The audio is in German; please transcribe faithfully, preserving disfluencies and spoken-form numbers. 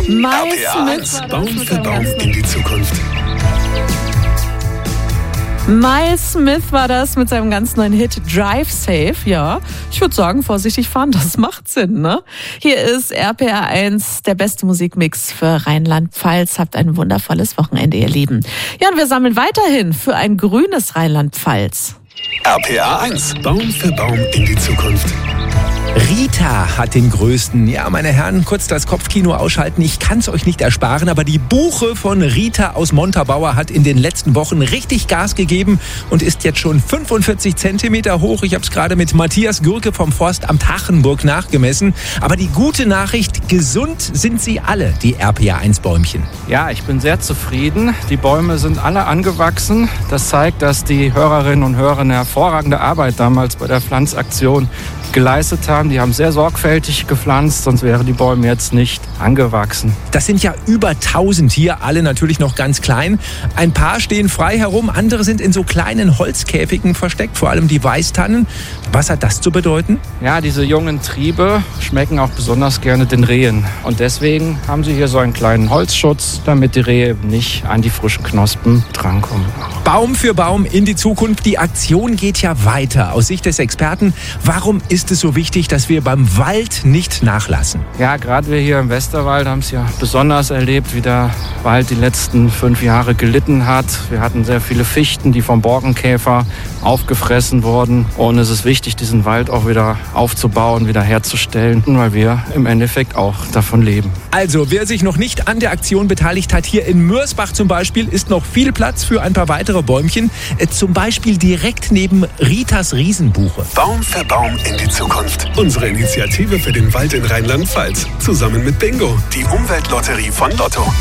Miles R P A Smith eins, war das Baum mit für seinem Baum ganzen- in die Zukunft. Miles Smith war das mit seinem ganz neuen Hit Drive Safe. Ja, ich würde sagen, vorsichtig fahren, das macht Sinn, ne? Hier ist R P R eins, der beste Musikmix für Rheinland-Pfalz. Habt ein wundervolles Wochenende, ihr Lieben. Ja, und wir sammeln weiterhin für ein grünes Rheinland-Pfalz. R P A eins, Baum für Baum in die Zukunft. Rita hat den größten. Ja, meine Herren, kurz das Kopfkino ausschalten. Ich kann es euch nicht ersparen, aber die Buche von Rita aus Montabaur hat in den letzten Wochen richtig Gas gegeben und ist jetzt schon fünfundvierzig Zentimeter hoch. Ich habe es gerade mit Matthias Gürke vom Forstamt Hachenburg nachgemessen. Aber die gute Nachricht, gesund sind sie alle, die R P A eins Bäumchen. Ja, ich bin sehr zufrieden. Die Bäume sind alle angewachsen. Das zeigt, dass die Hörerinnen und Hörer eine hervorragende Arbeit damals bei der Pflanzaktion geleistet haben. Die haben sehr sorgfältig gepflanzt, sonst wären die Bäume jetzt nicht angewachsen. Das sind ja über tausend hier, alle natürlich noch ganz klein. Ein paar stehen frei herum, andere sind in so kleinen Holzkäfigen versteckt, vor allem die Weißtannen. Was hat das zu bedeuten? Ja, diese jungen Triebe schmecken auch besonders gerne den Rehen. Und deswegen haben sie hier so einen kleinen Holzschutz, damit die Rehe eben nicht an die frischen Knospen drankommen. Baum für Baum in die Zukunft. Die Aktion geht ja weiter. Aus Sicht des Experten, warum ist es so wichtig, dass wir beim Wald nicht nachlassen? Ja, gerade wir hier im Westerwald haben es ja besonders erlebt, wie der Wald die letzten fünf Jahre gelitten hat. Wir hatten sehr viele Fichten, die vom Borkenkäfer aufgefressen wurden. Und es ist wichtig, diesen Wald auch wieder aufzubauen, wieder herzustellen, weil wir im Endeffekt auch davon leben. Also, wer sich noch nicht an der Aktion beteiligt hat, hier in Mörsbach zum Beispiel, ist noch viel Platz für ein paar weitere Bäumchen. Äh, Zum Beispiel direkt neben Ritas Riesenbuche. Baum für Baum in die Zukunft. Unsere Initiative für den Wald in Rheinland-Pfalz. Zusammen mit Bingo, die Umweltlotterie von Lotto.